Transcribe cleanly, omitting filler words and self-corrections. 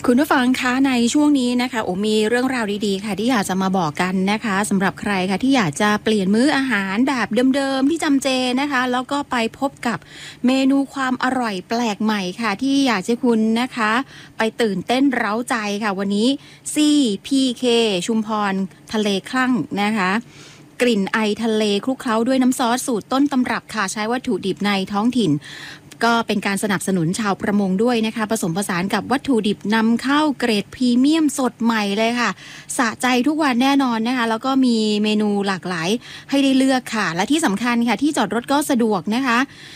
คุณผู้ฟังคะในช่วงนี้นะคะมีเรื่องราวดีๆค่ะที่อยากจะมาบอกกันนะคะสำหรับใครค่ะที่อยากจะเปลี่ยนมื้ออาหารแบบเดิมๆที่จำเจนะคะแล้วก็ไปพบกับเมนูความอร่อยแปลกใหม่ค่ะที่อยากจะคุณนะคะไปตื่นเต้นเร้าใจค่ะวันนี้ซี่พีเคชุมพรทะเลคลั่งนะคะกลิ่นไอทะเลคลุกเคล้าด้วยน้ำซอสสูตรต้นตำรับค่ะใช้วัตถุดิบในท้องถิ่น ก็เป็นการสนับสนุนชาวประมงด้วยนะคะผสมผสานกับวัตถุดิบนำเข้าเกรดพรีเมียมสดใหม่เลยค่ะสะใจทุกวันแน่นอนนะคะแล้วก็มีเมนูหลากหลายให้ได้เลือกค่ะและที่สำคัญค่ะที่จอดรถก็สะดวกนะคะ